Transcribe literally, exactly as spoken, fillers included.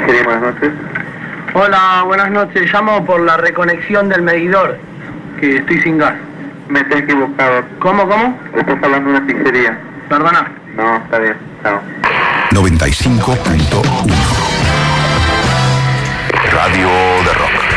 Pizzería, buenas noches. Hola, buenas noches. Llamo por la reconexión del medidor, que estoy sin gas. Me está equivocado. ¿Cómo, cómo? Estás hablando de una pizzería. Perdona. No, está bien. Chao. noventa y cinco punto uno Radio de Rock.